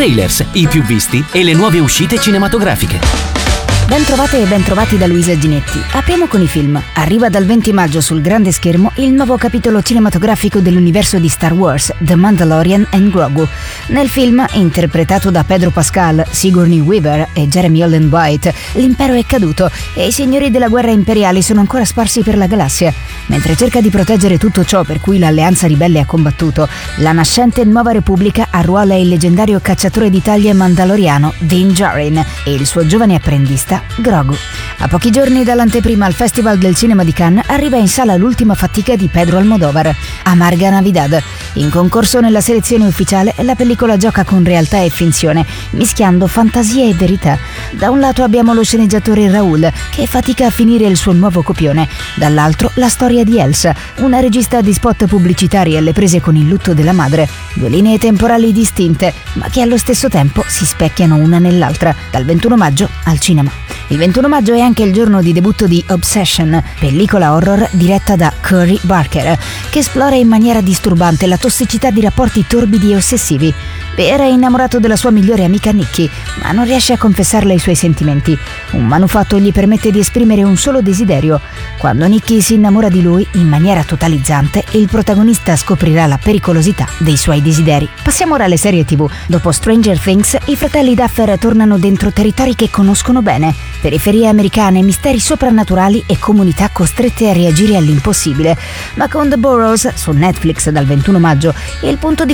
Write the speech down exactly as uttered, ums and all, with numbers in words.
trailers, i più visti e le nuove uscite cinematografiche. Ben trovate e ben trovati da Luisa Ginetti. Apriamo con i film. Arriva dal venti maggio sul grande schermo il nuovo capitolo cinematografico dell'universo di Star Wars, The Mandalorian and Grogu. Nel film, interpretato da Pedro Pascal, Sigourney Weaver e Jeremy Allen White, l'impero è caduto e i signori della guerra imperiali sono ancora sparsi per la galassia. Mentre cerca di proteggere tutto ciò per cui l'alleanza ribelle ha combattuto, la nascente Nuova Repubblica arruola il leggendario cacciatore di taglie mandaloriano Din Djarin e il suo giovane apprendista Grogu. A pochi giorni dall'anteprima al Festival del Cinema di Cannes arriva in sala l'ultima fatica di Pedro Almodóvar, Amarga Navidad. In concorso nella selezione ufficiale, la pellicola gioca con realtà e finzione, mischiando fantasia e verità. Da un lato abbiamo lo sceneggiatore Raoul, che fatica a finire il suo nuovo copione, dall'altro la storia di Elsa, una regista di spot pubblicitari alle prese con il lutto della madre. Due linee temporali distinte, ma che allo stesso tempo si specchiano una nell'altra, dal ventuno maggio al cinema. Il ventuno maggio è anche il giorno di debutto di Obsession, pellicola horror diretta da Cory Barker, che esplora in maniera disturbante la tossicità di rapporti torbidi e ossessivi. Bear è innamorato della sua migliore amica Nikki, ma non riesce a confessarle i suoi sentimenti. Un manufatto gli permette di esprimere un solo desiderio. Quando Nikki si innamora di lui in maniera totalizzante, il protagonista scoprirà la pericolosità dei suoi desideri. Passiamo ora alle serie tivù. Dopo Stranger Things, i fratelli Duffer tornano dentro territori che conoscono bene. Periferie americane, misteri soprannaturali e comunità costrette a reagire all'impossibile. Ma con The Burrows, su Netflix dal ventuno maggio, il punto di